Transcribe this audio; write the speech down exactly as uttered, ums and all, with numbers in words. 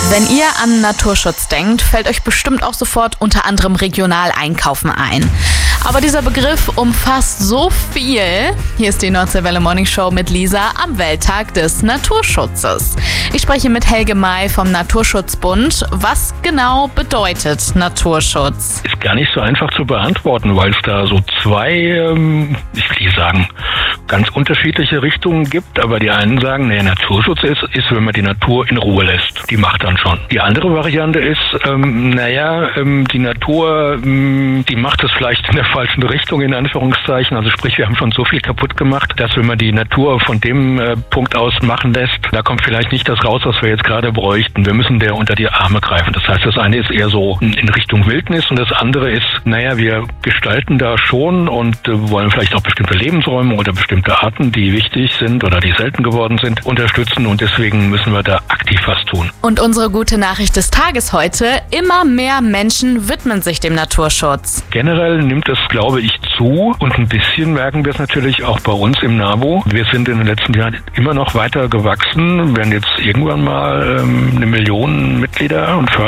Wenn ihr an Naturschutz denkt, fällt euch bestimmt auch sofort unter anderem regional einkaufen ein. Aber dieser Begriff umfasst so viel. Hier ist die Nordseewelle Morning Show mit Lisa am Welttag des Naturschutzes. Ich spreche mit Helge May vom Naturschutzbund. Was genau bedeutet Naturschutz? Ist gar nicht so einfach zu beantworten, weil es da so zwei, ähm, ich will nicht sagen, ganz unterschiedliche Richtungen gibt. Aber die einen sagen, naja, Naturschutz ist, ist, wenn man die Natur in Ruhe lässt. Die macht dann schon. Die andere Variante ist, ähm, naja, ähm, die Natur, ähm, die macht es vielleicht in der falschen Richtung, in Anführungszeichen. Also sprich, wir haben schon so viel kaputt gemacht, dass wenn man die Natur von dem äh, Punkt aus machen lässt, da kommt vielleicht nicht das raus, was wir jetzt gerade bräuchten. Wir müssen der unter die Arme greifen. Das heißt, das eine ist eher so in Richtung Wildnis und das andere ist, naja, wir gestalten da schon und äh, wollen vielleicht auch bestimmte Lebensräume oder bestimmte Arten, die wichtig sind oder die selten geworden sind, unterstützen und deswegen müssen wir da aktiv was tun. Und unsere gute Nachricht des Tages heute: Immer mehr Menschen widmen sich dem Naturschutz. Generell nimmt es, glaube ich, zu und ein bisschen merken wir es natürlich auch bei uns im NABU. Wir sind in den letzten Jahren immer noch weiter gewachsen, werden jetzt irgendwann mal ähm, eine Million Mitglieder und